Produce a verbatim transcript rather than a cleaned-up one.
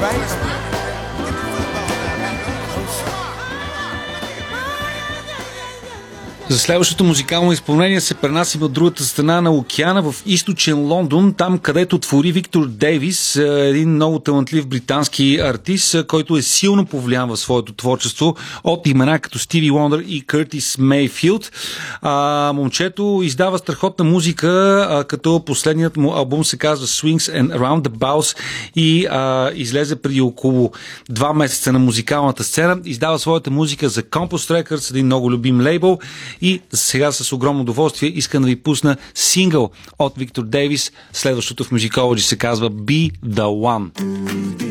За следващото музикално изпълнение се пренасим от другата страна на океана в източен Лондон, там където твори Виктор Дейвис, един много талантлив британски артист, който е силно повлиян в своето творчество от имена като Стиви Уондър и Къртис Мейфилд. А, момчето издава страхотна музика, а, като последният му албум се казва Swings and Roundabouts и а, излезе преди около два месеца на музикалната сцена. Издава своята музика за Compost Records, един много любим лейбъл. И сега с огромно удоволствие искам да ви пусна сингъл от Виктор Дейвис. Следващото в Musicology се казва Be The One.